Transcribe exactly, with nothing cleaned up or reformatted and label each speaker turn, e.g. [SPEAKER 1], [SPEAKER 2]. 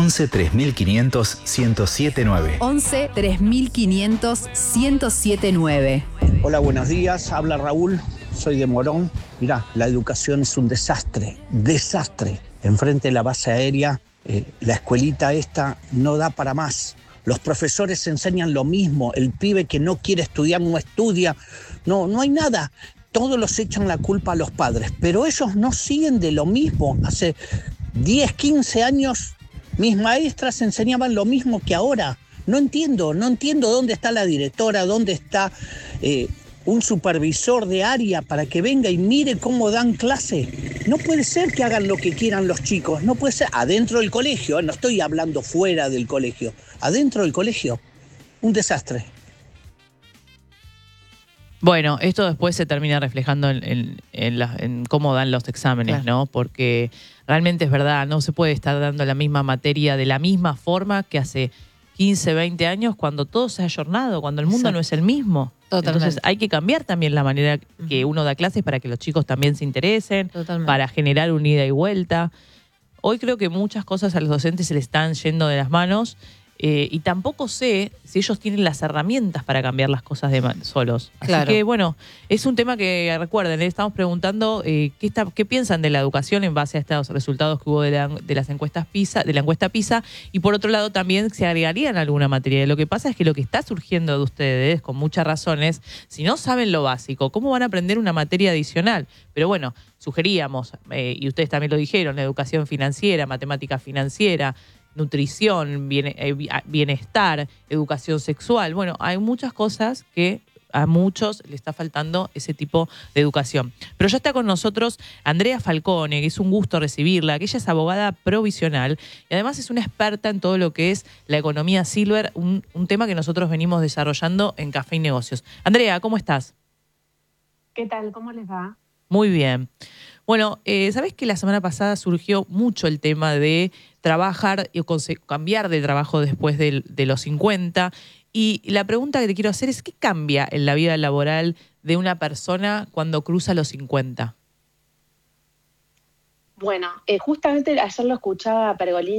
[SPEAKER 1] once tres mil quinientos ciento siete nueve.
[SPEAKER 2] once tres mil quinientos ciento siete nueve.
[SPEAKER 3] Hola, buenos días. Habla Raúl. Soy de Morón. Mirá, la educación es un desastre. Desastre. Enfrente de la base aérea, eh, la escuelita esta no da para más. Los profesores enseñan lo mismo. El pibe que no quiere estudiar no estudia. No, no hay nada. Todos los echan la culpa a los padres. Pero ellos no siguen de lo mismo. Hace diez, quince años mis maestras enseñaban lo mismo que ahora. No entiendo, no entiendo dónde está la directora, dónde está eh, un supervisor de área para que venga y mire cómo dan clase. No puede ser que hagan lo que quieran los chicos, no puede ser adentro del colegio, no estoy hablando fuera del colegio, adentro del colegio, un desastre.
[SPEAKER 4] Bueno, esto después se termina reflejando en, en, en, la, en cómo dan los exámenes, claro, ¿no? Porque realmente es verdad, no se puede estar dando la misma materia de la misma forma que hace quince, veinte años, cuando todo se ha ayornado, cuando el mundo Exacto. no es el mismo. Totalmente. Entonces hay que cambiar también la manera que uno da clases para que los chicos también se interesen, Totalmente. para generar un ida y vuelta. Hoy creo que muchas cosas a los docentes se les están yendo de las manos eh, y tampoco sé si ellos tienen las herramientas para cambiar las cosas de solos. Así claro. que bueno, es un tema que recuerden, ¿eh? estamos preguntando eh, ¿qué, está, qué piensan de la educación en base a estos resultados que hubo de, la, de las encuestas PISA, de la encuesta PISA, y por otro lado también se agregarían alguna materia. Lo que pasa es que lo que está surgiendo de ustedes, con muchas razones, si no saben lo básico, ¿cómo van a aprender una materia adicional? Pero bueno, sugeríamos, eh, y ustedes también lo dijeron, la educación financiera, matemática financiera, nutrición, bienestar, educación sexual. Bueno, hay muchas cosas que a muchos le está faltando ese tipo de educación. Pero ya está con nosotros Andrea Falcone, que es un gusto recibirla, que ella es abogada provisional y además es una experta en todo lo que es la economía silver, un, un tema que nosotros venimos desarrollando en Café y Negocios. Andrea, ¿cómo estás?
[SPEAKER 5] ¿Qué tal? ¿Cómo les va?
[SPEAKER 4] Muy bien. Bueno, eh, ¿sabés que la semana pasada surgió mucho el tema de trabajar y cambiar de trabajo después de, de los cincuenta? Y la pregunta que te quiero hacer es, ¿qué cambia en la vida laboral de una persona cuando cruza los cincuenta?
[SPEAKER 5] Bueno, eh, justamente ayer lo escuchaba a Pergolini